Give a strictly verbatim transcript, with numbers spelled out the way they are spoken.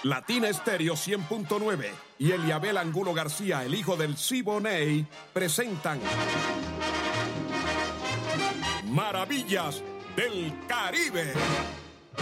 Latina Estéreo cien punto nueve y Eliabel Angulo García, el hijo del Siboney, presentan Maravillas del Caribe.